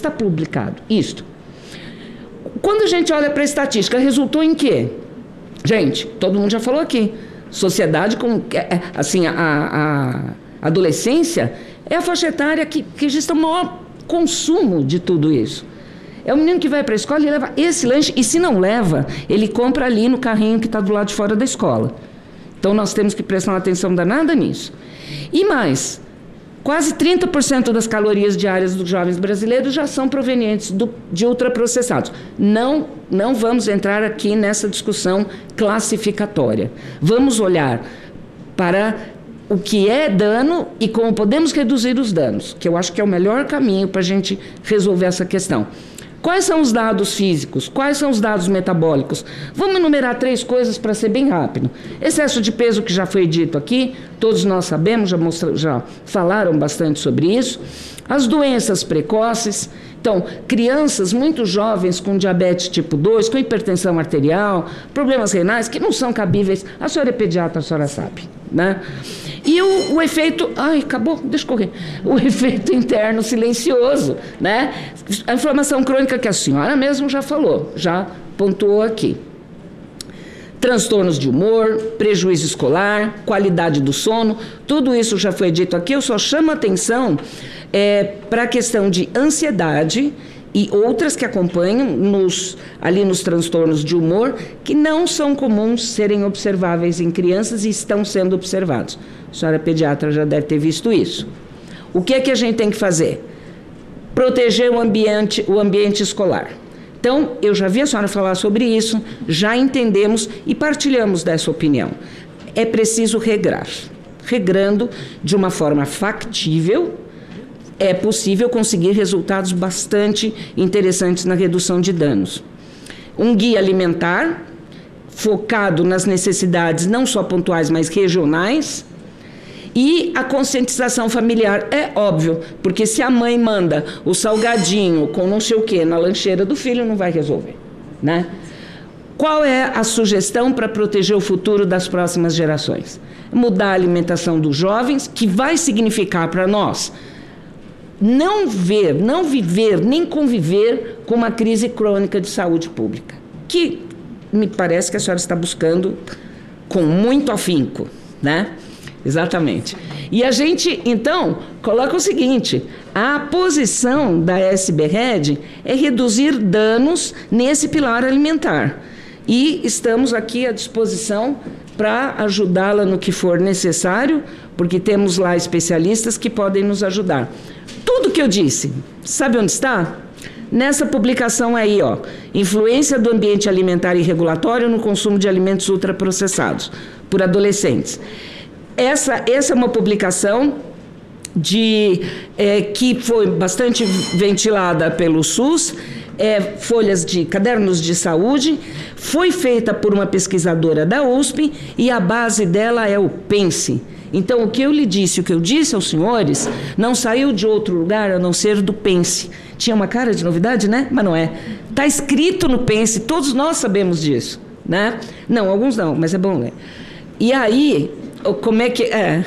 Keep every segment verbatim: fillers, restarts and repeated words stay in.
está publicado. Isto. Quando a gente olha para a estatística, resultou em quê? Gente, todo mundo já falou aqui. Sociedade com... Assim, a, a adolescência é a faixa etária que, que registra o maior consumo de tudo isso. É o menino que vai para a escola e leva esse lanche, e se não leva, ele compra ali no carrinho que está do lado de fora da escola. Então, nós temos que prestar uma atenção danada nisso. E mais, quase trinta por cento das calorias diárias dos jovens brasileiros já são provenientes do, de ultraprocessados. Não, não vamos entrar aqui nessa discussão classificatória. Vamos olhar para o que é dano e como podemos reduzir os danos, que eu acho que é o melhor caminho para a gente resolver essa questão. Quais são os dados físicos? Quais são os dados metabólicos? Vamos enumerar três coisas para ser bem rápido. Excesso de peso, que já foi dito aqui, todos nós sabemos, já, mostra, já falaram bastante sobre isso. As doenças precoces. Então, crianças muito jovens com diabetes tipo dois, com hipertensão arterial, problemas renais, que não são cabíveis. A senhora é pediatra, a senhora sabe, né? E o, o efeito... Ai, acabou, deixa eu correr. O efeito interno silencioso, né? A inflamação crônica que a senhora mesmo já falou, já pontuou aqui. Transtornos de humor, prejuízo escolar, qualidade do sono, tudo isso já foi dito aqui. Eu só chamo a atenção é, para a questão de ansiedade e outras que acompanham nos, ali nos transtornos de humor, que não são comuns serem observáveis em crianças e estão sendo observados. A senhora pediatra já deve ter visto isso. O que é que a gente tem que fazer? Proteger o ambiente, o ambiente escolar. Então, eu já vi a senhora falar sobre isso, já entendemos e partilhamos dessa opinião. É preciso regrar. Regrando de uma forma factível, é possível conseguir resultados bastante interessantes na redução de danos. Um guia alimentar, focado nas necessidades não só pontuais, mas regionais. E a conscientização familiar, é óbvio, porque se a mãe manda o salgadinho com não sei o quê na lancheira do filho, não vai resolver, né? Qual é a sugestão para proteger o futuro das próximas gerações? Mudar a alimentação dos jovens, que vai significar para nós não ver, não viver, nem conviver com uma crise crônica de saúde pública, que me parece que a senhora está buscando com muito afinco, né? Exatamente. E a gente, então, coloca o seguinte: a posição da S B Red é reduzir danos nesse pilar alimentar. E estamos aqui à disposição para ajudá-la no que for necessário, porque temos lá especialistas que podem nos ajudar. Tudo que eu disse, sabe onde está? Nessa publicação aí, ó, influência do ambiente alimentar e regulatório no consumo de alimentos ultraprocessados por adolescentes. Essa, essa é uma publicação de, é, que foi bastante ventilada pelo SUS, é, folhas de cadernos de saúde, foi feita por uma pesquisadora da U S P e a base dela é o PENSE. Então, o que eu lhe disse, o que eu disse aos senhores, não saiu de outro lugar a não ser do PENSE. Tinha uma cara de novidade, né? Mas não é. Está escrito no PENSE, todos nós sabemos disso, né? Não, alguns não, mas é bom ler. E aí, como é que... É,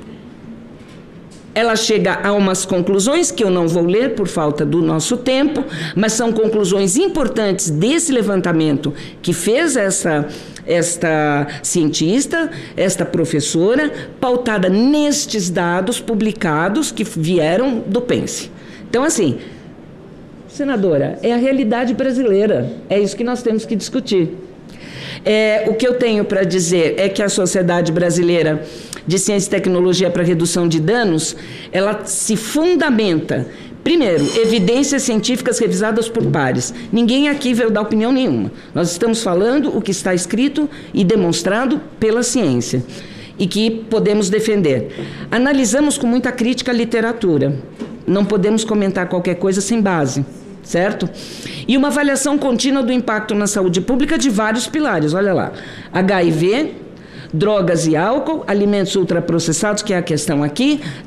ela chega a umas conclusões que eu não vou ler por falta do nosso tempo, mas são conclusões importantes desse levantamento que fez essa... esta cientista, esta professora, pautada nestes dados publicados que vieram do PENSE. Então, assim, senadora, é a realidade brasileira, é isso que nós temos que discutir. É, o que eu tenho para dizer é que a Sociedade Brasileira de Ciência e Tecnologia para Redução de Danos, ela se fundamenta. Primeiro, evidências científicas revisadas por pares. Ninguém aqui veio dar opinião nenhuma. Nós estamos falando o que está escrito e demonstrado pela ciência e que podemos defender. Analisamos com muita crítica a literatura. Não podemos comentar qualquer coisa sem base, certo? E uma avaliação contínua do impacto na saúde pública de vários pilares. Olha lá, H I V, drogas e álcool, alimentos ultraprocessados, que é a questão aqui,